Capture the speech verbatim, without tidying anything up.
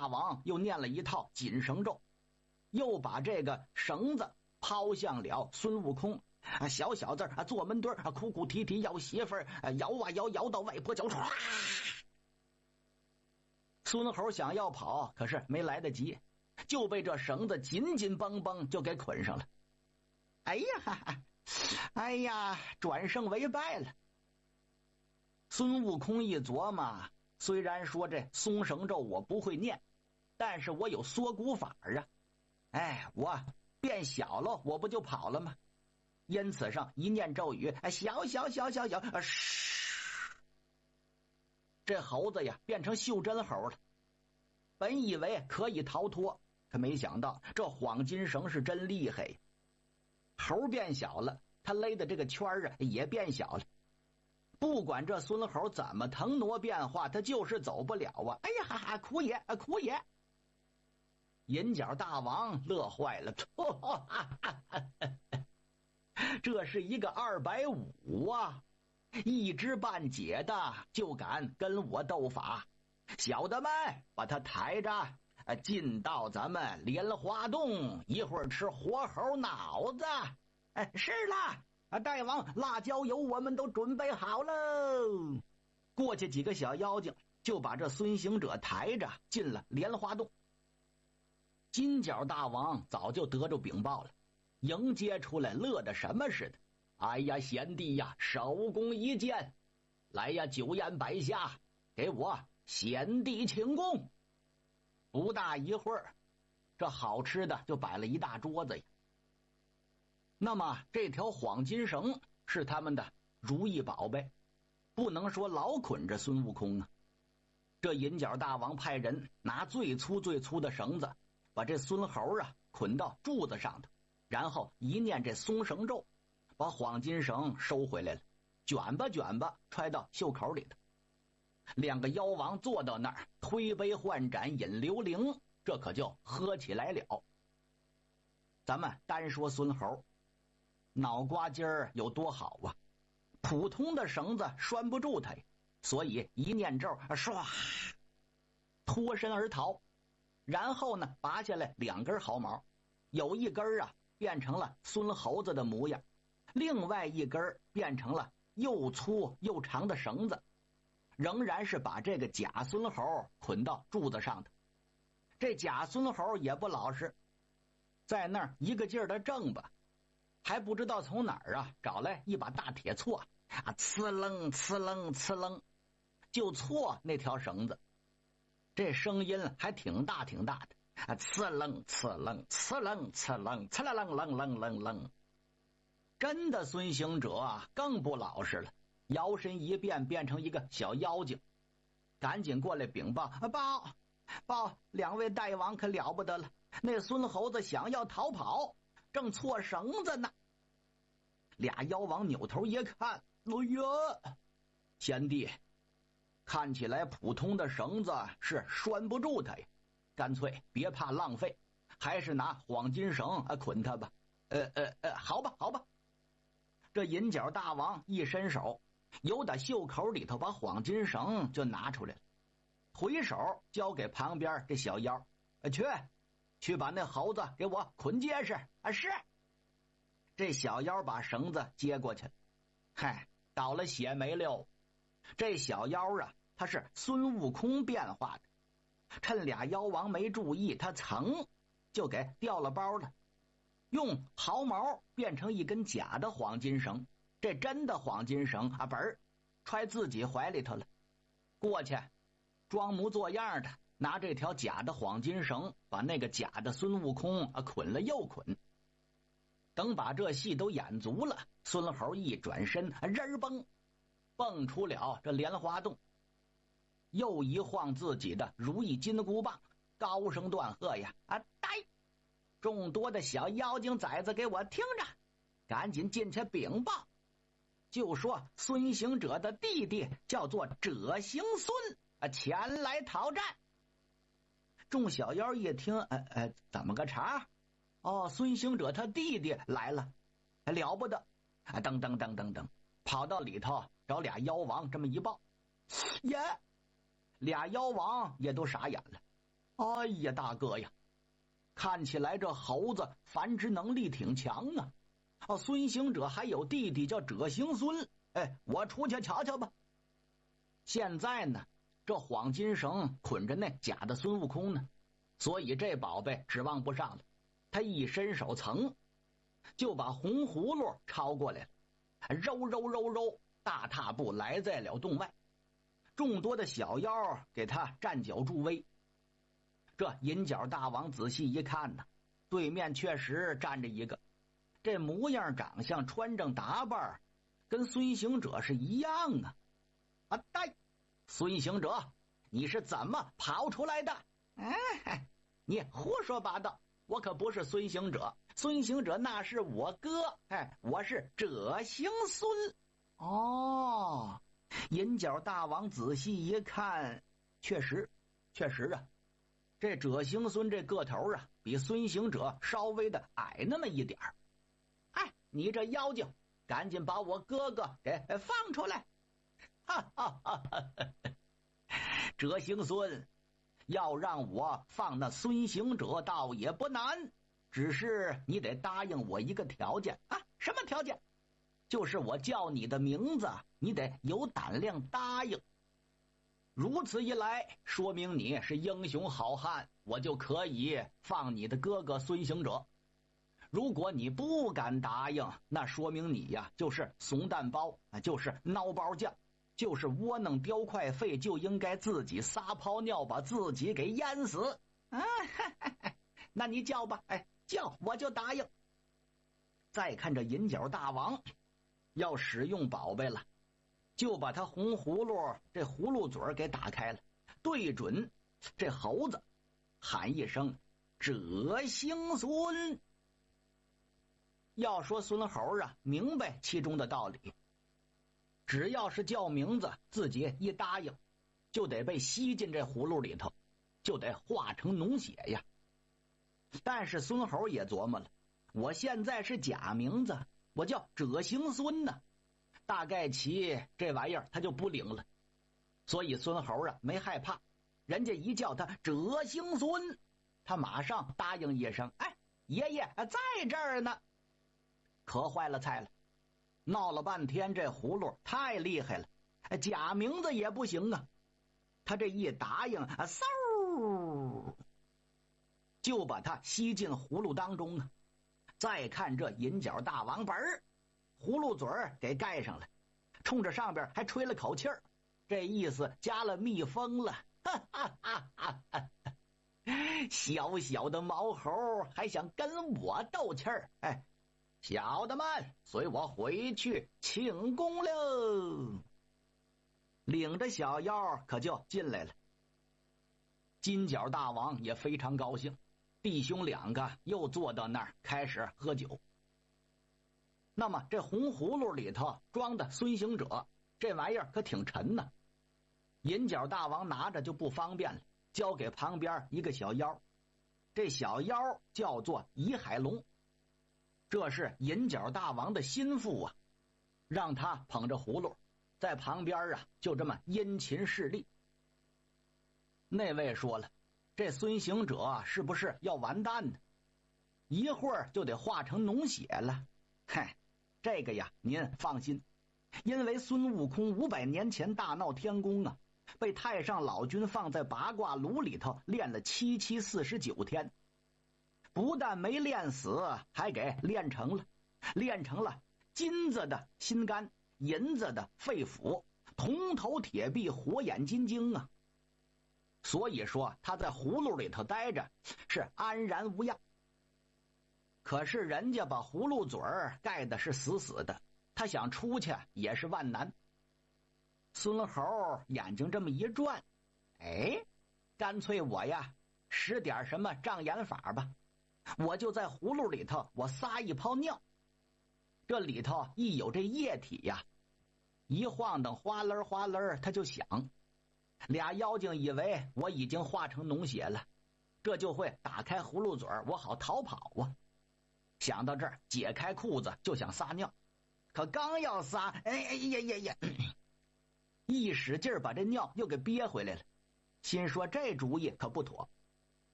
大王又念了一套紧绳咒，又把这个绳子抛向了孙悟空。啊，小小子啊，坐门墩啊，哭哭啼啼要媳妇儿，啊，摇啊摇，摇到外婆脚唰。孙猴想要跑，可是没来得及，就被这绳子紧紧绷绷就给捆上了。哎呀，哈哈，哎呀，转胜为败了。孙悟空一琢磨，虽然说这松绳咒我不会念，但是我有缩骨法啊。哎，我变小了，我不就跑了吗？因此上一念咒语，小小小小小，啊，嘘，这猴子呀变成袖珍猴了。本以为可以逃脱，可没想到这黄金绳是真厉害。猴变小了，他勒的这个圈啊也变小了。不管这孙猴怎么腾挪变化，他就是走不了啊！哎呀哈哈，苦也啊苦也！银角大王乐坏了，哈哈哈哈，这是一个二百五啊，一知半解的就敢跟我斗法，小的们把他抬着进到咱们莲花洞，一会儿吃活猴脑子。哎，是了。啊！大王，辣椒油我们都准备好喽。过去几个小妖精就把这孙行者抬着进了莲花洞。金角大王早就得着禀报了，迎接出来，乐得什么似的。哎呀，贤弟呀，手工一件，来呀，酒宴摆下，给我贤弟请功。不大一会儿，这好吃的就摆了一大桌子呀。那么这条黄金绳是他们的如意宝贝，不能说老捆着孙悟空啊。这银角大王派人拿最粗最粗的绳子，把这孙猴啊捆到柱子上头，然后一念这松绳咒，把黄金绳收回来了，卷吧卷吧揣到袖口里头。两个妖王坐到那儿，推杯换盏饮流灵，这可就喝起来了。咱们单说孙猴脑瓜筋儿有多好啊，普通的绳子拴不住他呀，所以一念咒，唰，脱身而逃。然后呢，拔下来两根毫毛，有一根啊变成了孙猴子的模样，另外一根变成了又粗又长的绳子，仍然是把这个假孙猴捆到柱子上的。这假孙猴也不老实，在那儿一个劲儿的挣吧，还不知道从哪儿啊找来一把大铁锉啊，呲楞呲楞呲楞，就锉那条绳子。这声音还挺大挺大的啊，呲楞呲楞呲楞呲楞呲啦楞楞楞楞楞。真的孙行者啊更不老实了，摇身一变变成一个小妖精，赶紧过来禀报，报报两位大王可了不得了，那孙猴子想要逃跑，正错绳子呢。俩妖王扭头一看，哎呀，贤弟，看起来普通的绳子是拴不住他呀，干脆别怕浪费，还是拿黄金绳啊捆他吧。呃呃呃，好吧好吧。这银角大王一伸手，由打袖口里头把黄金绳就拿出来了，回手交给旁边这小妖，去去把那猴子给我捆结实啊！是。这小妖把绳子接过去了，嗨，倒了血霉了。这小妖啊，他是孙悟空变化的，趁俩妖王没注意，他噌就给掉了包了，用毫毛变成一根假的黄金绳，这真的黄金绳啊，本儿揣自己怀里头了。过去装模作样的拿这条假的黄金绳把那个假的孙悟空啊捆了又捆。等把这戏都演足了，孙猴一转身，人蹦蹦出了这莲花洞，又一晃自己的如意金箍棒，高声断喝呀，啊呆！众多的小妖精崽子给我听着，赶紧进去禀报，就说孙行者的弟弟叫做者行孙啊，前来讨战。众小妖一听，呃呃，怎么个茬？哦，孙行者他弟弟来了，了不得啊！噔噔噔噔噔，跑到里头找俩妖王，这么一报，耶，俩妖王也都傻眼了。 哎呀，大哥呀，看起来这猴子繁殖能力挺强啊！哦，孙行者还有弟弟叫者行孙，哎，我出去瞧瞧吧。现在呢，这黄金绳捆着那假的孙悟空呢，所以这宝贝指望不上了。他一伸手噌，就把红葫芦抄过来了，揉揉揉揉，大踏步来在了洞外。众多的小妖给他站脚助威。这银角大王仔细一看呢，对面确实站着一个，这模样长相穿着打扮跟孙行者是一样啊！啊，呆，孙行者，你是怎么跑出来的？哎，你胡说八道，我可不是孙行者，孙行者那是我哥，哎，我是者行孙。哦，银角大王仔细一看，确实，确实啊，这者行孙这个头啊，比孙行者稍微的矮那么一点儿。哎，你这妖精，赶紧把我哥哥给放出来！哈哈哈哈！者行孙，要让我放那孙行者倒也不难，只是你得答应我一个条件啊！什么条件？就是我叫你的名字，你得有胆量答应。如此一来，说明你是英雄好汉，我就可以放你的哥哥孙行者。如果你不敢答应，那说明你呀就是怂蛋包，就是孬包酱，就是窝囊叼块肺，就应该自己撒泡尿把自己给淹死啊！那你叫吧，哎，叫我就答应。再看这银角大王要使用宝贝了，就把他红葫芦这葫芦嘴给打开了，对准这猴子喊一声者行孙。要说孙猴啊明白其中的道理，只要是叫名字，自己一答应就得被吸进这葫芦里头，就得化成脓血呀。但是孙猴也琢磨了，我现在是假名字，我叫者行孙呢，大概其这玩意儿他就不灵了。所以孙猴啊没害怕，人家一叫他者行孙，他马上答应一声，哎，爷爷在这儿呢。可坏了菜了，闹了半天这葫芦太厉害了，假名字也不行啊。他这一答应啊，嗖就把他吸进葫芦当中啊。再看这银角大王本儿，葫芦嘴儿给盖上了，冲着上边还吹了口气儿，这意思加了蜜蜂了。哈哈哈哈哈！小小的毛猴还想跟我斗气儿？哎，小的们，随我回去庆功喽！领着小妖可就进来了。金角大王也非常高兴，弟兄两个又坐到那儿开始喝酒。那么这红葫芦里头装的孙行者，这玩意儿可挺沉呢。银角大王拿着就不方便了，交给旁边一个小妖。这小妖叫做夷海龙，这是银角大王的心腹啊，让他捧着葫芦在旁边啊，就这么殷勤侍立。那位说了，这孙行者是不是要完蛋呢？一会儿就得化成脓血了。嗨，这个呀您放心，因为孙悟空五百年前大闹天宫啊，被太上老君放在八卦炉里头练了七七四十九天，不但没练死，还给练成了，练成了金子的心肝，银子的肺腑，铜头铁臂，火眼金睛啊。所以说他在葫芦里头待着是安然无恙。可是人家把葫芦嘴儿盖的是死死的，他想出去也是万难。孙猴眼睛这么一转，哎，干脆我呀使点什么障眼法吧，我就在葫芦里头我撒一泡尿，这里头一有这液体呀，一晃荡哗啦哗啦他就响，俩妖精以为我已经化成脓血了，这就会打开葫芦嘴我好逃跑啊。想到这儿，解开裤子就想撒尿，可刚要撒，哎哎呀呀呀，一使劲把这尿又给憋回来了，心说这主意可不妥，